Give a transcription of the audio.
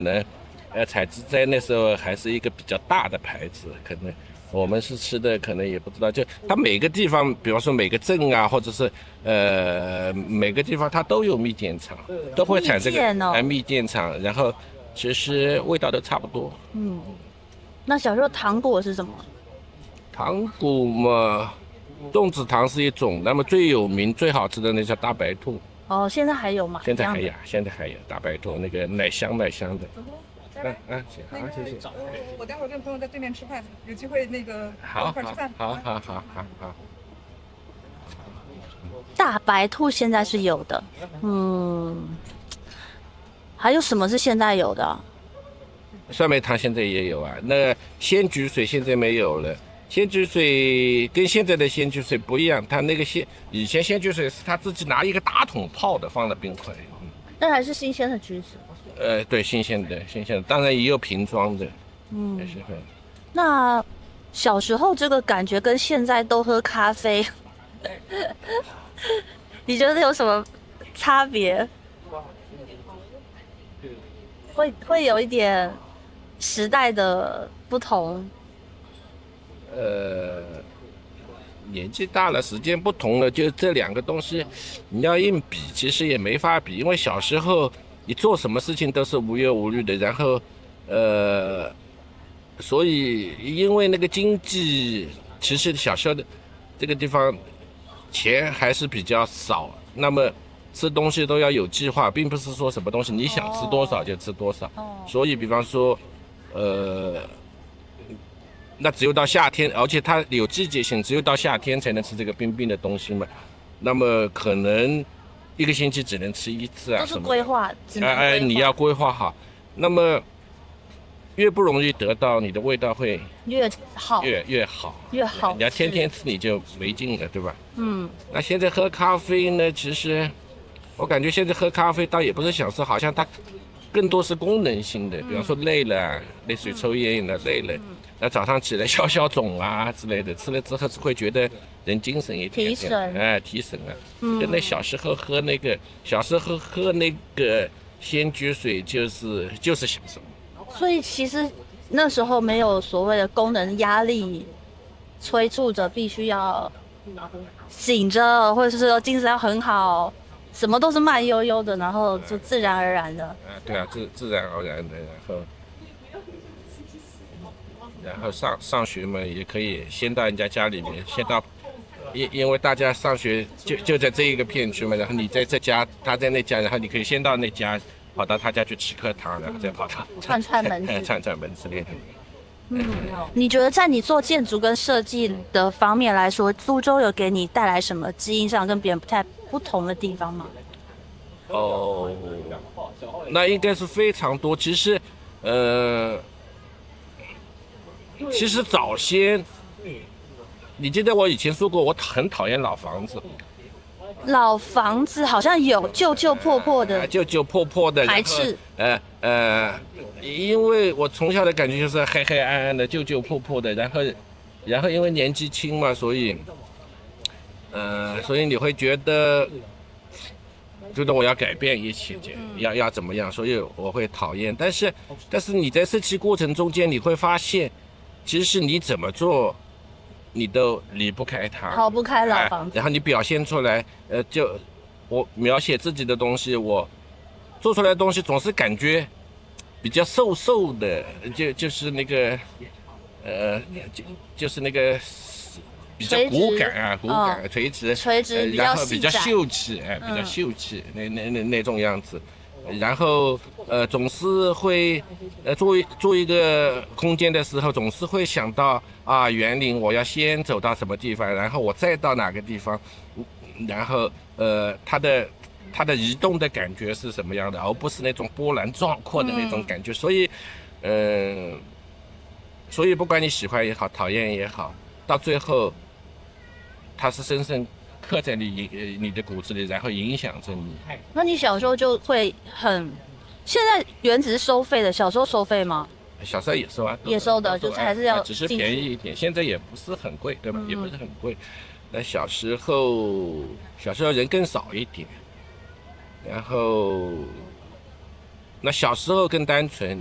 采自在那时候还是一个比较大的牌子，可能我们是吃的，可能也不知道。就它每个地方，比方说每个镇啊，或者是每个地方它都有蜜饯厂，都会产这个蜜饯厂，然后其实味道都差不多。 那小时候糖果是什么？ 糖果嘛，粽子糖是一种，那么最有名、最好吃的那叫大白兔。 哦，现在还有吗？ 现在还有大白兔，那个奶香的。行，谢谢。 我待会儿跟朋友在对面吃饭，有机会那个一块吃饭。 好。 大白兔现在是有的，还有什么是现在有的？ 酸梅汤现在也有啊，那个鲜橘水现在没有了。鲜橘水跟现在的鲜橘水不一样，它那个以前鲜橘水是他自己拿一个大桶泡的，放在冰块里。 那还是新鲜的橘子。 对，新鲜的，当然也有瓶装的。也是会。 那小时候这个感觉跟现在都喝咖啡，你觉得有什么差别？会有一点时代的不同。 年纪大了，时间不同了，就这两个东西，你要硬比，其实也没法比，因为小时候你做什么事情都是无忧无虑的，然后，所以因为那个经济，其实小时候的这个地方钱还是比较少，那么吃东西都要有计划，并不是说什么东西你想吃多少就吃多少，所以比方说，那只有到夏天，而且它有季节性，只有到夏天才能吃这个冰的东西嘛。那么可能一个星期只能吃一次啊， 都是规划， 你要规划好。那么越不容易得到，你的味道会越好， 越好。你要天天吃你就没劲了，对吧？那现在喝咖啡呢？其实我感觉现在喝咖啡倒也不是享受，好像它更多是功能性的，比方说累了，类似于抽烟了，累了。那早上起来消肿啊之类的，吃了之后会觉得人精神一点， 提神， 提神啊。跟那小时候喝那个鲜橘水就是享受。 所以其实那时候没有所谓的功能压力催促着必须要醒着，或者是说精神要很好，什么都是慢悠悠的，然后就自然而然的。 对啊，自然而然的，然后上学嘛，也可以先到人家家里面，因为大家上学就在这一个片区嘛，然后你在这家，他在那家，然后你可以先到那家，跑到他家去吃课堂，然后再跑到串门子， 串门之类的。 你觉得在你做建筑跟设计的方面来说，苏州有给你带来什么基因上跟别人不同的地方吗？ 那应该是非常多。其实早先，你记得我以前说过，我很讨厌老房子。 老房子好像有旧破破的， 旧破破的， 排斥。 因为我从小的感觉就是黑黑暗暗的、旧破破的，然后因为年纪轻嘛，所以你会觉得我要改变一切，要怎么样，所以我会讨厌。但是你在设计过程中间，你会发现，其实你怎么做，你都离不开它， 逃不开老房子。 然后你表现出来，我描写自己的东西，我做出来的东西总是感觉比较瘦的，就是那个就是那个比较骨感，垂直，然后比较秀气，比较秀气，那种样子。然后总是会做一个空间的时候，总是会想到园林我要先走到什么地方，然后我再到哪个地方，然后它的移动的感觉是什么样的，而不是那种波澜壮阔的那种感觉。所以不管你喜欢也好，讨厌也好，到最后它是深深刻在你的骨子里，然后影响着你。 那你小时候就会现在原址是收费的，小时候收费吗？ 小时候也收啊， 也收的，就是还是要只是便宜一点。现在也不是很贵，对吧？也不是很贵。那小时候人更少一点，然后那小时候更单纯。